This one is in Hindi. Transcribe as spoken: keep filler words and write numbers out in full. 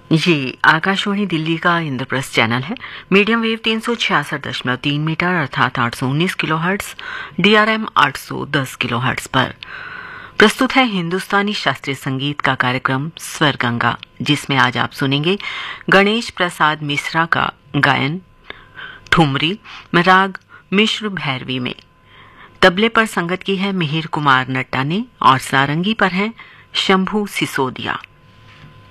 ये आकाशवाणी दिल्ली का इंद्रप्रस्थ चैनल है। मीडियम वेव तीन सौ छियासठ दशमलव तीन मीटर अर्थात आठ सौ उन्नीस किलो हर्ट्ज, डीआरएम आठ सौ दस किलो हर्ट्ज पर प्रस्तुत है हिंदुस्तानी शास्त्रीय संगीत का कार्यक्रम स्वर गंगा, जिसमें आज आप सुनेंगे गणेश प्रसाद मिश्रा का गायन ठुमरी में राग मिश्र भैरवी में। तबले पर संगत की है मिहिर कुमार नट्टा ने और सारंगी पर हैं शंभू सिसोदिया।